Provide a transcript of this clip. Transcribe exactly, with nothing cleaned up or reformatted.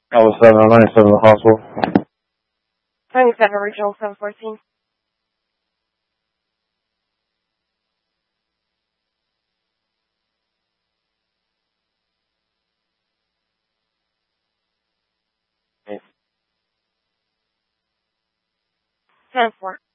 That was seven oh nine, seven the hospital. twenty-seven original seven fourteen. ten four.